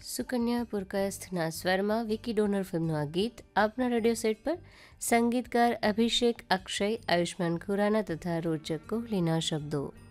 Sukanya પુરકાયસ્થના સ્વરમાં Vicky donor ફિલ્મનું આ ગીત આપના રેડિયો સેટ પર સંગીતકાર અભિષેક, અક્ષય, આયુષ્માન ખુરાના તથા રોચક કોહલીના શબ્દો.